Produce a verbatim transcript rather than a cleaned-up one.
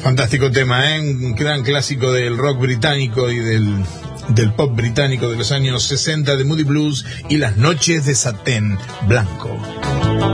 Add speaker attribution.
Speaker 1: Fantástico tema, ¿eh? Un gran clásico del rock británico y del, del pop británico de los años sesenta, de Moody Blues y Las noches de satén blanco.